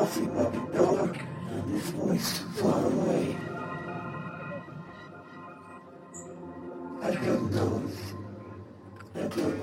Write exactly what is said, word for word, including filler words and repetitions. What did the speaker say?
nothing but the dark and this voice far away. I don't know. I don't